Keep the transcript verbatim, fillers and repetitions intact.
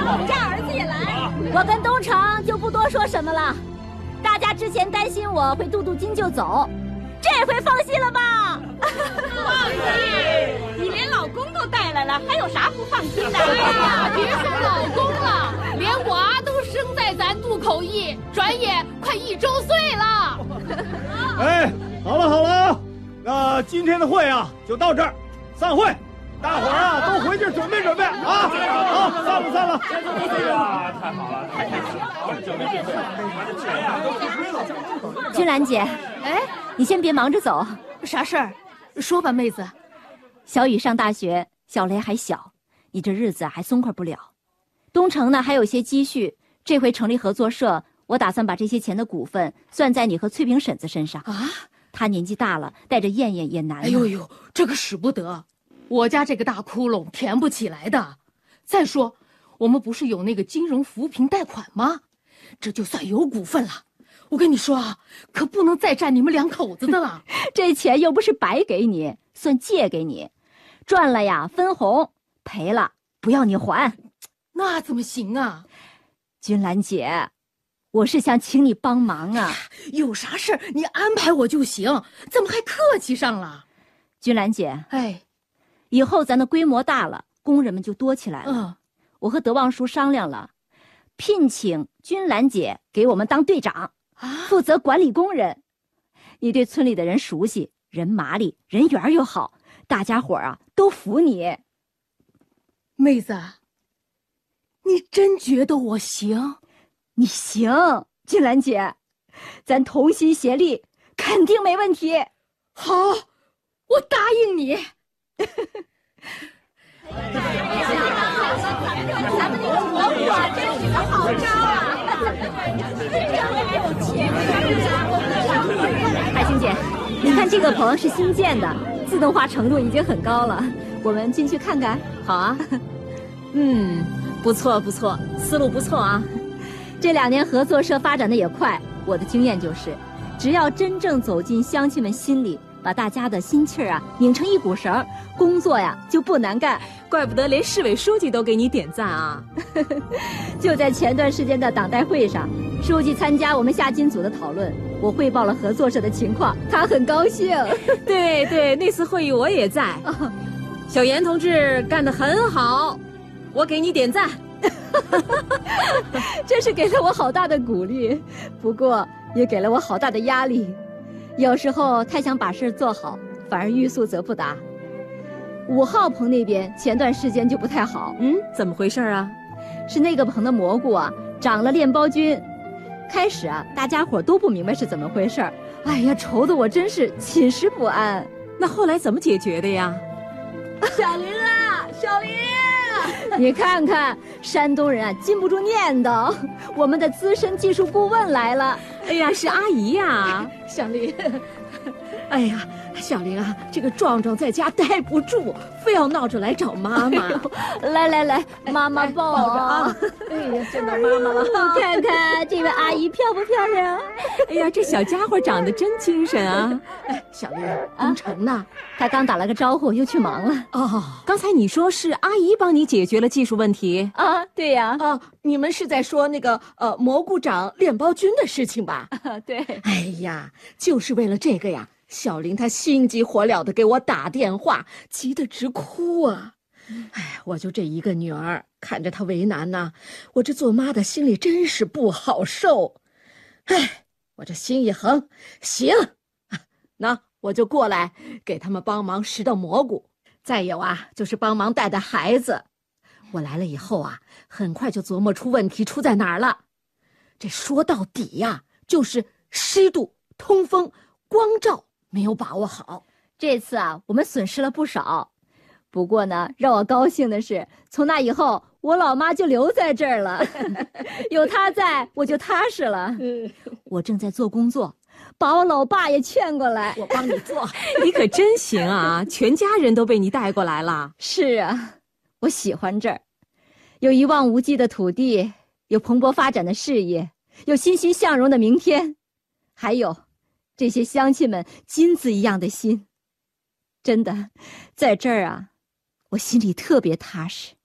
我们家儿子也来。 我跟东城就不多说什么了。大家之前担心我会镀镀金就走，这回放心了吧？ 放心，你连老公都带来了，还有啥不放心的？ 哎呀，别说老公了，连娃都生在咱渡口驿，转眼快一周岁了。 哎，好了好了，那今天的会啊就到这儿，散会。大伙儿啊都回去准备准备啊！好，散了散了。哎呀，太好了，太开心了！君兰姐，哎，你先别忙着走， 啥事儿？说吧，妹子。 小雨上大学，小雷还小，你这日子还松快不了。东城呢还有些积蓄，这回成立合作社，我打算把这些钱的股份算在你和翠萍婶子身上啊。她年纪大了，带着燕燕也难。 哎呦呦，这个使不得。我家这个大窟窿填不起来的。再说，我们不是有那个金融扶贫贷款吗？这就算有股份了。我跟你说啊，可不能再占你们两口子的了。 这钱又不是白给你，算借给你，赚了呀分红，赔了不要你还。 那怎么行啊？ 君兰姐，我是想请你帮忙啊。 有啥事儿你安排我就行，怎么还客气上了？ 君兰姐， 哎。 以后咱的规模大了，工人们就多起来了。 嗯， 我和德旺叔商量了，聘请君兰姐给我们当队长，啊，负责管理工人。你对村里的人熟悉，人麻利，人缘又好，大家伙啊都服你。 妹子，你真觉得我行？ 你行，君兰姐，咱同心协力，肯定没问题。 好，我答应你。 咱们那个蘑菇啊，真是个好招啊！ 海清姐，你看这个棚是新建的，自动化程度已经很高了，我们进去看看。 好啊。嗯，不错不错，思路不错啊。 这两年合作社发展的也快，我的经验就是，只要真正走进乡亲们心里，把大家的心气儿啊拧成一股绳，工作呀就不难干。 怪不得连市委书记都给你点赞啊！ 就在前段时间的党代会上，书记参加我们下金组的讨论，我汇报了合作社的情况，他很高兴。 对对，那次会议我也在。哦、小严同志干得很好，我给你点赞。 这是给了我好大的鼓励，不过也给了我好大的压力。有时候太想把事做好，反而欲速则不达。五号棚那边前段时间就不太好。 嗯，怎么回事啊？ 是那个棚的蘑菇啊长了链孢菌。开始啊，大家伙都不明白是怎么回事，哎呀，愁得我真是寝食不安。 那后来怎么解决的呀？ 小林啊，小林！ 你看看，山东人啊，禁不住念叨。我们的资深技术顾问来了。 哎呀，是阿姨呀， 小林。哎呀，小林啊，这个壮壮在家待不住，非要闹着来找妈妈。 哎、来来来，妈妈抱啊！ 哎呀，见到妈妈了。 你看看这位阿姨漂不漂亮？ 哎呀，这小家伙长得真精神啊！ 哎，小林，东城呢？ 他刚打了个招呼，又去忙了。 哦，刚才你说是阿姨帮你解决了技术问题啊？对呀。 啊，你们是在说那个呃蘑菇长链孢菌的事情吧？ 啊，对。 哎呀，就是为了这个呀。小林他心急火燎的给我打电话，急得直哭啊！哎，我就这一个女儿，看着她为难呐，我这做妈的心里真是不好受。哎，我这心一横，行，那我就过来给他们帮忙拾到蘑菇，再有啊，就是帮忙带带孩子。我来了以后啊，很快就琢磨出问题出在哪儿了。这说到底呀，就是湿度、通风、光照没有把握好。 这次啊，我们损失了不少。不过呢，让我高兴的是，从那以后，我老妈就留在这儿了。有她在，我就踏实了。我正在做工作，把我老爸也劝过来， 我帮你做。 你可真行啊，全家人都被你带过来了。 是啊，我喜欢这儿，有一望无际的土地，有蓬勃发展的事业，有欣欣向荣的明天，还有这些乡亲们金子一样的心。真的，在这儿啊，我心里特别踏实。